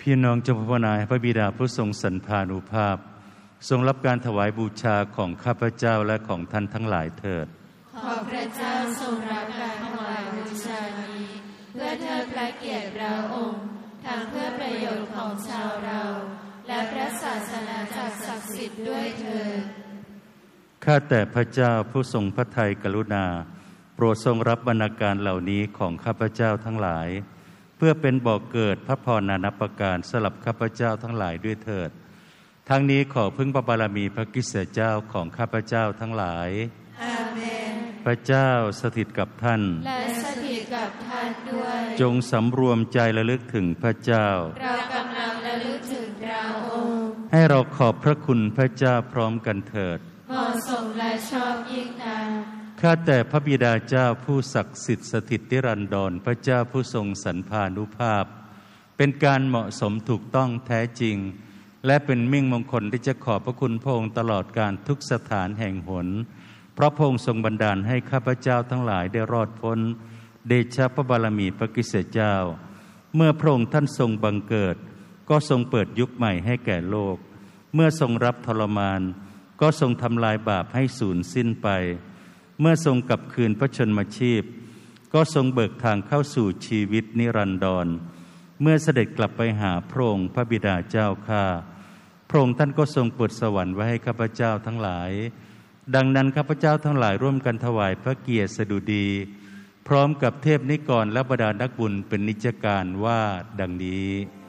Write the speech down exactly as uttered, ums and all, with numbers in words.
พี่น้องจงภาวนาให้พระบิดาผู้ทรงสันพานุภาพทรงรับการถวายบูชาของข้าพเจ้าและของท่านทั้งหลายเถิดขอพระเจ้าทรงรับการถวายบูชานี้เพื่อเทิดพระเกียรติพระองค์ทั้งเพื่อประโยชน์ของชาวเราและพระศาสนาจักรศักดิ์สิทธิ์ด้วยเถิดข้าแต่พระเจ้าผู้ทรงพระทัยกรุณาโปรดทรงรับบรรณาการเหล่านี้ของข้าพเจ้าทั้งหลายเพื่อเป็นบ่อเกิดพระพรนานับประการสำหรับข้าพเจ้าทั้งหลายด้วยเถิดทั้งนี้ขอพึ่งพระบารมีพระคริสต์เจ้าของข้าพเจ้าทั้งหลายอาเมนพระเจ้าสถิตกับท่านและสถิตกับท่านด้วยจงสำรวมใจระลึกถึงพระเจ้าเรากำลังระลึกถึงพระองค์ให้เราขอบพระคุณพระเจ้าพร้อมกันเถิดเหมาะสมและชอบยิ่งนักข้าแต่พระบิดาเจ้าผู้ศักดิ์สิทธิ์สถิตนิรันดรพระเจ้าผู้ทรงสันพานุภาพเป็นการเหมาะสมถูกต้องแท้จริงและเป็นมิ่งมงคลที่จะขอบพระคุณพระองค์ตลอดการทุกสถานแห่งหนเพราะพระองค์ทรงบันดาลให้ข้าพเจ้าทั้งหลายได้รอดพ้นเดชะพระบารมีพระคริสต์เจ้าเมื่อพระองค์ท่านทรงบังเกิดก็ทรงเปิดยุคใหม่ให้แก่โลกเมื่อทรงรับทรมานก็ทรงทำลายบาปให้สูญสิ้นไปเมื่อทรงกลับคืนพระชนมชีพก็ทรงเบิกทางเข้าสู่ชีวิตนิรันดรเมื่อเสด็จกลับไปหาพระองค์พระบิดาเจ้าข้าพระองค์ท่านก็ทรงเปิดสวรรค์ไว้ให้ข้าพเจ้าทั้งหลายดังนั้นข้าพเจ้าทั้งหลายร่วมกันถวายพระเกียรติสดุดีพร้อมกับเทพนิกรและบรรดานักบุญเป็นนิจการว่าดังนี้